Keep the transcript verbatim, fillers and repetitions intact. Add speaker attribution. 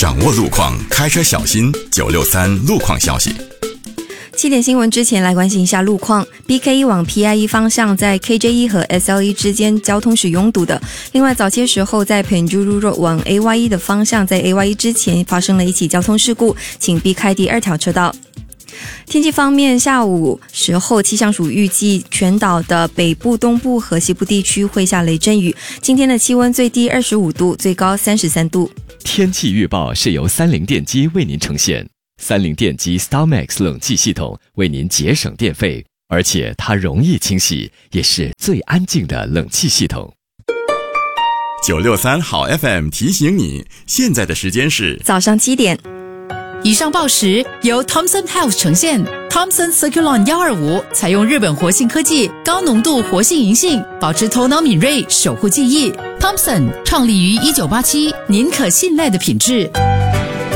Speaker 1: 掌握路况，开车小心。九六三路况消息。
Speaker 2: 七点新闻之前来关心一下路况。 B K 一 往 P I 一 方向在 K J 一 和 S L 一 之间交通是拥堵的。另外早些时候在 Penjuru Road 往 A Y 一 的方向，在 A Y 一 之前发生了一起交通事故，请避开第二条车道。天气方面，下午时候气象署预计全岛的北部、东部和西部地区会下雷阵雨。今天的气温最低二十五度，最高三十三度。
Speaker 3: 天气预报是由三菱电机为您呈现。三菱电机 StarMax 冷气系统为您节省电费，而且它容易清洗，也是最安静的冷气系统。
Speaker 1: 九六三好 F M 提醒你，现在的时间是
Speaker 2: 早上七点。
Speaker 4: 以上报时由 Thomson Health 呈现。 Thomson Circulon 一二五采用日本活性科技，高浓度活性银杏，保持头脑敏锐，守护记忆。Thomson 创立于一九八七，您可信赖的品质。